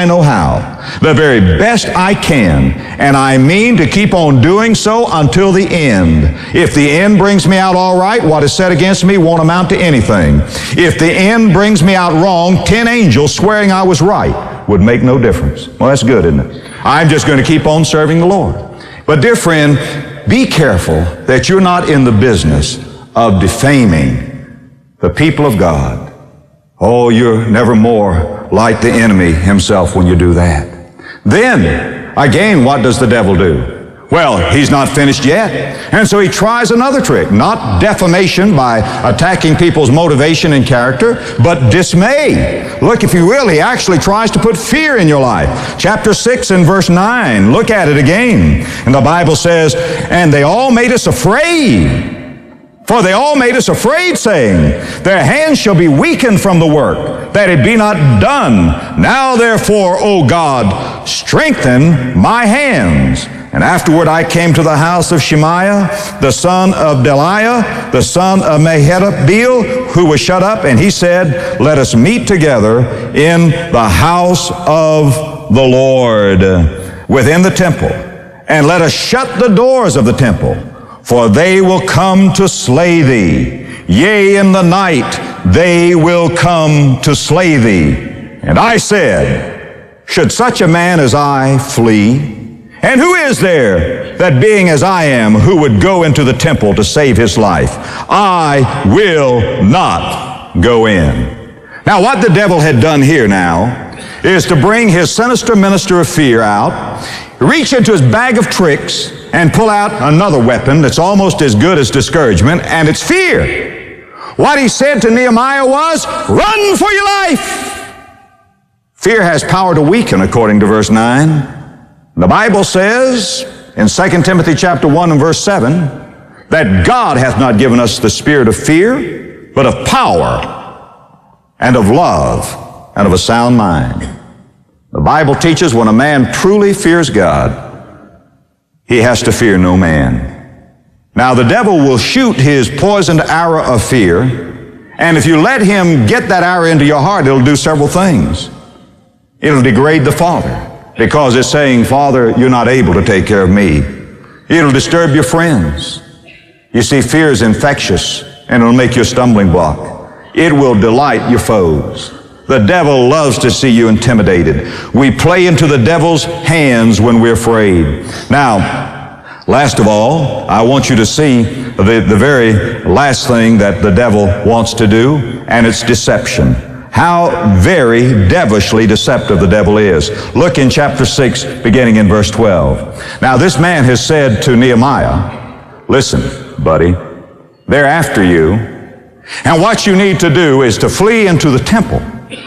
I know how, the very best I can, and I mean to keep on doing so until the end. If the end brings me out all right, what is said against me won't amount to anything. If the end brings me out wrong, 10 angels swearing I was right would make no difference. Well, that's good, isn't it? I'm just going to keep on serving the Lord. But dear friend, be careful that you're not in the business of defaming the people of God. Oh, you're never more like the enemy himself when you do that. Then, again, what does the devil do? Well, he's not finished yet. And so he tries another trick, not defamation by attacking people's motivation and character, but dismay. Look, if you will, he actually tries to put fear in your life. Chapter 6 and verse 9, look at it again. And the Bible says, and they all made us afraid. For they all made us afraid, saying, their hands shall be weakened from the work, that it be not done. Now therefore, O God, strengthen my hands. And afterward I came to the house of Shemaiah, the son of Delaiah, the son of Mehetabeel, who was shut up, and he said, let us meet together in the house of the Lord, within the temple, and let us shut the doors of the temple, for they will come to slay thee. Yea, in the night they will come to slay thee. And I said, should such a man as I flee? And who is there that being as I am, who would go into the temple to save his life? I will not go in. Now, what the devil had done here now is to bring his sinister minister of fear out, reach into his bag of tricks, and pull out another weapon that's almost as good as discouragement, and it's fear. What he said to Nehemiah was, run for your life. Fear has power to weaken, according to verse 9. The Bible says in 2 Timothy chapter 1 and verse 7 that God hath not given us the spirit of fear, but of power and of love and of a sound mind. The Bible teaches when a man truly fears God, he has to fear no man. Now the devil will shoot his poisoned arrow of fear, and if you let him get that arrow into your heart, it'll do several things. It'll degrade the Father, because it's saying, Father, you're not able to take care of me. It'll disturb your friends. You see, fear is infectious, and it'll make you a stumbling block. It will delight your foes. The devil loves to see you intimidated. We play into the devil's hands when we're afraid. Now, last of all, I want you to see the very last thing that the devil wants to do, and it's deception. How very devilishly deceptive the devil is. Look in chapter 6, beginning in verse 12. Now, this man has said to Nehemiah, listen, buddy, they're after you, and what you need to do is to flee into the temple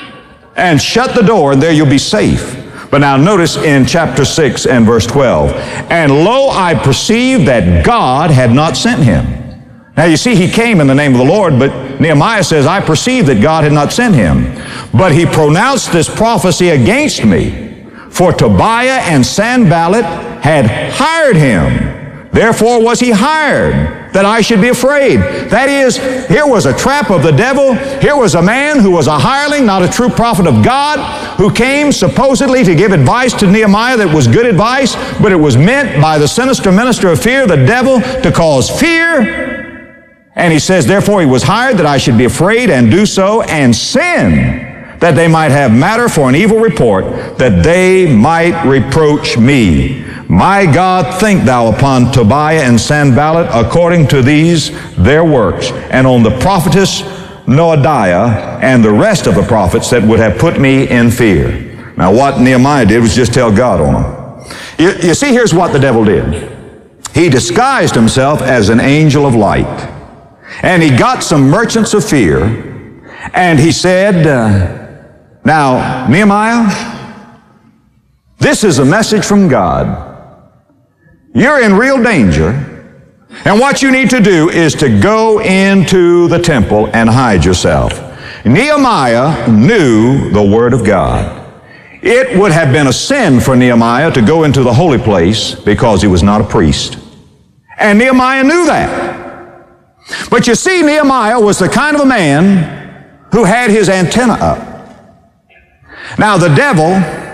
and shut the door, and there you'll be safe. But now notice in chapter 6 and verse 12, and lo, I perceived that God had not sent him. Now you see, he came in the name of the Lord, but Nehemiah says, I perceived that God had not sent him. But he pronounced this prophecy against me, for Tobiah and Sanballat had hired him. Therefore was he hired, that I should be afraid. That is, here was a trap of the devil. Here was a man who was a hireling, not a true prophet of God, who came supposedly to give advice to Nehemiah that was good advice, but it was meant by the sinister minister of fear, the devil, to cause fear. And he says, therefore he was hired that I should be afraid and do so and sin, that they might have matter for an evil report, that they might reproach me. My God, think thou upon Tobiah and Sanballat according to these their works, and on the prophetess Noadiah and the rest of the prophets that would have put me in fear. Now what Nehemiah did was just tell God on them. You see, here's what the devil did. He disguised himself as an angel of light. And he got some merchants of fear, and he said, now, Nehemiah, this is a message from God. You're in real danger, and what you need to do is to go into the temple and hide yourself. Nehemiah knew the Word of God. It would have been a sin for Nehemiah to go into the holy place because he was not a priest. And Nehemiah knew that. But you see, Nehemiah was the kind of a man who had his antenna up. Now the devil